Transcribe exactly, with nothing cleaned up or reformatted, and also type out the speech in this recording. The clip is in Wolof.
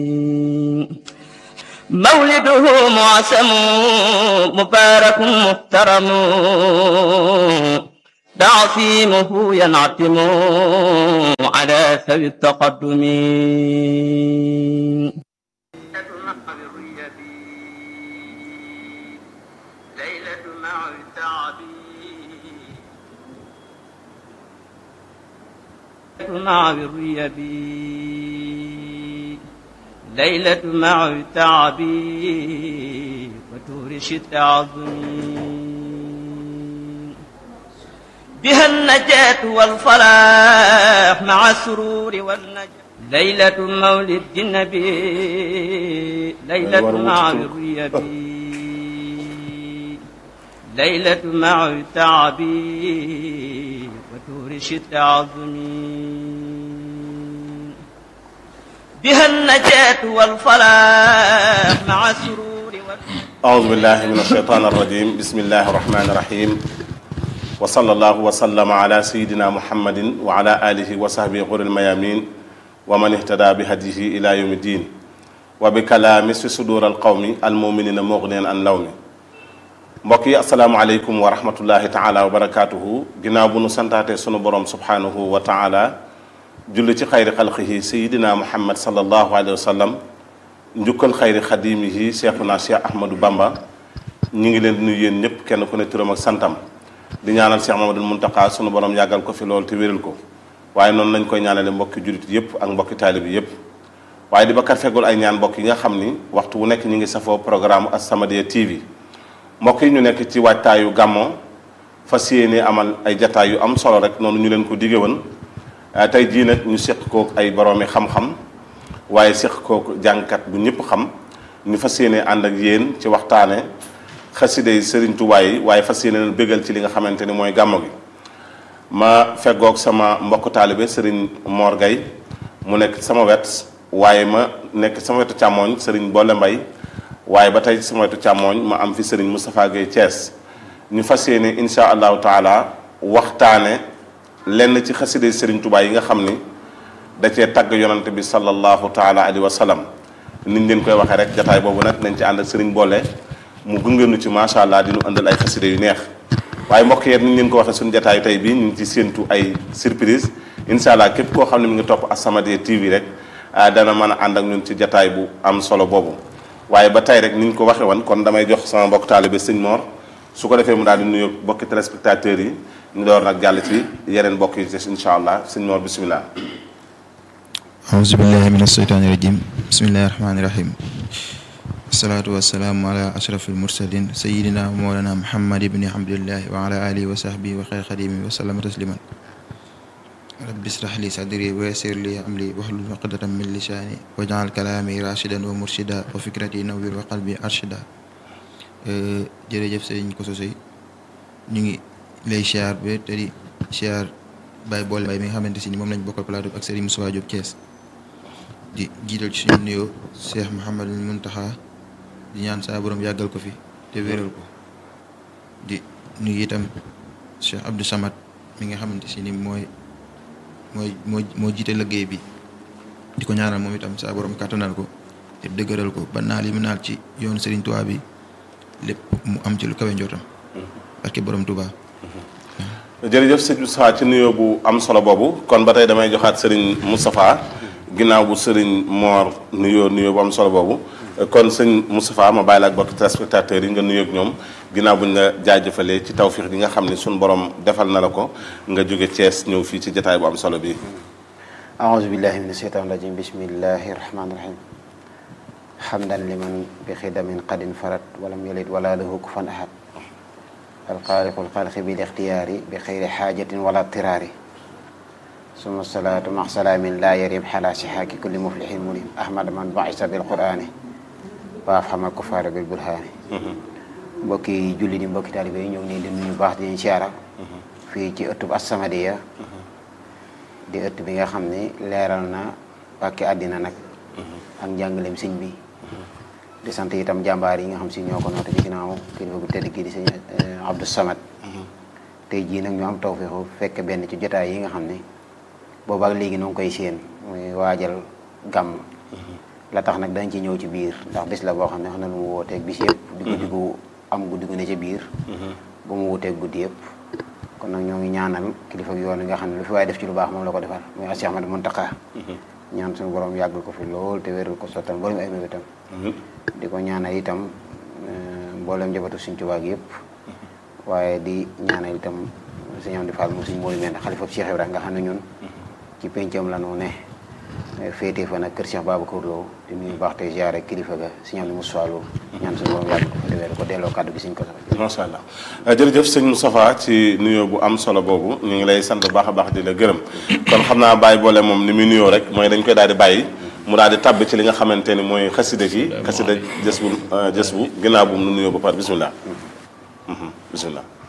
مولده معسم مبارك محترم تعصيمه ينعتم على ذوي التقدم. ليلة مع التعبي مع الريبي ليلة مع التعبي وتورش التعظم بها النجاة والفلاح مع السرور والنجاة ليلة مولد النبي ليلة مع الريبي ليلة مع التعبي وتورش التعظم بها النجاة والفلاح مع السرور والنجاة. أعوذ بالله من الشيطان الرجيم. بسم الله الرحمن الرحيم. وصلى الله وسلم على سيدنا محمد وعلى آله وصحبه غر الميامين ومن اهتدى بهديه إلى يوم الدين وبكلام في صدور القوم المؤمنين مغنيا عن لوم. mbokk yi asalaamaaleykum wa rahmatullahi taala wa barakaatuhu. ginnaaw bu nu santaate sunu borom subhanahu wa taala julli ci xayri xalqihi sayidina muhammad sallallahu alayhi wa sallam njukkal xayri xadimihi cheikhuna cheikh ahmadou bamba ñi ngi leen di nuyu yéen ñëpp kenn ku ne turam ak santam di ñaanal cheikh mamadul muntaka sunu borom yàggal ko fi loolu te wéral ko waaye noonu lañ koy ñaanale mbokki julit yëpp ak mbokki taalibi yëpp waaye di bakkat feggul ay ñaan mbokk yi nga xam ni waxtu wu nekk ñi ngi safoo programme As-Samadiyya T V. mbokk yi ñu nekk ci waajtaayu gàmmo fas yéene amal ay jataay yu am solo rek noonu ñu leen ko dige woon tey jii nag ñu seq kook ay boroomi xam-xam waaye seq kook jàngkat bu ñëpp xam ñu fas yéene ànd ak yéen ci waxtaane xaside yi Sëriñ Tuubaa yi waaye fas yéene leen bégal ci li nga xamante ni mooy gàmmo gi. ma feggoog sama mbokk taalibe Sëriñ Mor Gaye mu nekk sama wet waaye ma nekk sama wetu càmmooñ Sëriñ Bolle Mbay waaye ba tey sama wetu càmmooñ ma am fi Serigne Moustapha Gueye Thiès ñu fas yéene insha allahu taala waxtaane lenn ci xaside Serigne Touba yi nga xam ni da cee tagg yonante bi sallallahu taala alayhi wa sallam niñ leen koy waxee rek jataay boobu nag nañ ci ànd ak Serigne Bolle mu gungeenu ci macha allah di ñu àndal ay xaside yu neex waaye mbokk yi niñ leen ko waxee suñu jataay tey bii ñu ngi ci séentu ay surprise insha allah képp koo xam ne mi ngi topp As-Samadiyya T V rek dana mën a ànd ak ñun ci jataay bu am solo boobu. waaye ba tey rek ni ñu ko waxee woon kon damay jox sama mbokk taalibe sëñ Mor su ko defee mu daal di nuyu mbokki téléspectateurs yi ñu door nag jàll ci yeneen mbokk yi ci incha allah sëñ Mor bisimilah. auzu billahi min asheytaani rajim bismillahi rahmaani rahim wasalaatu wasalaamu ala ashrafil mursalin sayidina wa mawlana muhammad ibni abdillahi wa ala alihi wa sahbihi wa xayr xadimi wa sallama tasliman rabbi israh li sadri wa yassir li amri wahlul uqdatan min lisani waj'al kalami rashidan wa murshida wa fikrati nawwir wa qalbi arshida. jërëjëf sëriñ Kosso Seye ñu ngi lay siyaar ba te di siyaar Baye Bolle Mbaye mi nga xamante si ni moom lañ bokkal plateau ak Serigne Moustapha Diop Thiès di jiital ci suñu nuyoo Cheikh Mouhamadul Mountakha di ñaan saa borom yàggal ko fi te wéral ko di nuyu itam Cheikh Abdou Samad mi nga xamante si ni mooy mooy moo moo jiite liggéey bi di ko ñaanal moom itam saa borom kàttanal ko te dëgëral ko ba naal yi mu naal ci yoonu Serigne Touba bi lépp mu am ci lu kawe njootam parce que borom Touba. jërëjëf sëñ Moustapha ci nuyoo bu am solo boobu kon ba tey damay joxaat Serigne Moustapha ginnaaw bu Serigne Mor nuyoo nuyoo bu am solo boobu kon sëñ Moustapha ma bàyyi la ak bokk téléspectateurs yi nga nuyoo ak ñoom ginnaaw buñ la jaajëfalee ci tawfiix yi nga xam ne suñu borom defal na la ko nga jóge Thiès ñëw fii ci jotaay bu am solo bi. aouzu billahi min asheytaan rajim bismillahi rahmaani rahim hamdan liman bi xidamin qadin farat walam yalid wala lahu kufuwan ahad alxaaliqul xalqi bil ixtiyaari bi xayri xaajatin wala tiraari suma salaatu ma salaamin laa yarim xalaa sixaaki kulli muflixin munim ahmad man baisa bil qur'aani wa afhama kufaara bil burhaani mbokki julli di mbokki taalibe yi ñoo ngi leen di nuyu baax di leen siyaara fii ci ëttub As-Samadiyya di ëtt bi nga xam ne leeral na pàkki àddina nag ak njàngaleem sëñ bi di sant itam jàmbaar yi nga xam si ñoo ko noote ci ginnaaw kilifa gu tedd kii di sëñ Abdou Samad tey jii nag ñu am tawfeexu fekk benn ci jotaay yi nga xam ne boobaak léegi noo ngi koy séen muy waajal gàmm la tax nag dañ ci ñëw ci biir ndax bis la boo xam ne xam na lu mu wooteeg bis yëpp di guddi gu am guddi gu ne ci biir bu mu wuteeg guddi yëpp kon nag ñoo ngi ñaanal kilifa yoon yi nga xam ne lu fi waaye def ci lu baax moom la ko defal muy Cheikh Ahmadou Mountakha ñaan suñu borom yàggal ko fi lool te wéral ko sottal mboolem ay mébétam di ko ñaanal itam mboolem njabootu Sëriñ Tuubaa gi yëpp waaye di ñaanal itam Sëriñ Amdi Fall mu suñu mooy mel xalifa Cheikh Ibrahima nga xam ne ñun ci pencam la nu ne féetee fa nag kër Cheikh Babacar Lo di nuyu baax te ziare kilifa ga Sëriñ Amdi Moussa Lo ñaan suñu borom yàggal ko fi te wéral ko delloo kàddu gi Sëriñ ko sax macha allah jërëjëf sëñ Moustapha ci nuyoo bu am solo boobu ñu ngi lay sant bu baax a baax di la gërëm kon xam naa bàyyi boole moom ni muy nuyoo rek mooy dañ koy daal di bàyyi mu daal di tàbbi ci li nga xamante ni mooy xasida gi xasida jës bu jës bu ginnaaw bu mu nu nuyoo ba pare bisimilah bisimilah